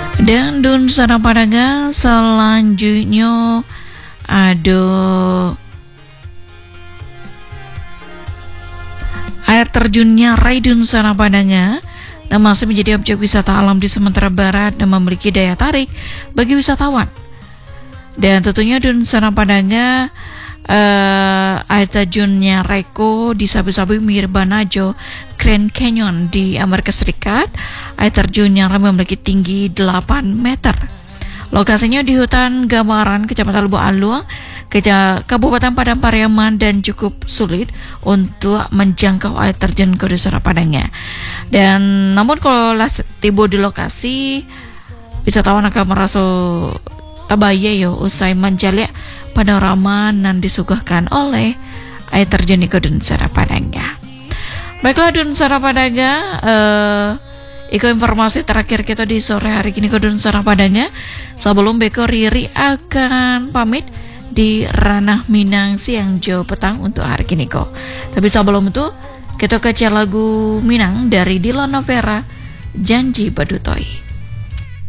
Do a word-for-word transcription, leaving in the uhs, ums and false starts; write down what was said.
Dan dun sana padanga selanjutnya ada air terjunnya Raidun sana padanga dan masih menjadi objek wisata alam di Sumatera Barat dan memiliki daya tarik bagi wisatawan. Dan tentunya dun sana padanga Uh, air terjunnya Reko di Sabu-Sabu Mirbanajo Grand Canyon di Amerika Serikat. Air terjun yang memiliki tinggi delapan meter. Lokasinya di hutan Gamaran, Kecamatan Lubuk Alua, Kabupaten Padang Pariaman, dan cukup sulit untuk menjangkau air terjun ke Dusara Padangnya. Dan namun kalau tiba di lokasi, wisatawan akan merasa tabaya yo usai menjalik panorama yang disuguhkan oleh air terjun ke Dusara Padangnya. Baiklah Dusara Padangnya, uh, itu informasi terakhir kita di sore hari ini ke Dusara Padangnya. Sebelum Beko Riri akan pamit di ranah Minang siang Jawa petang untuk hari ini kok. Tapi sebelum itu kita kece lagu Minang dari Dylan Novera, Janji Badutoi.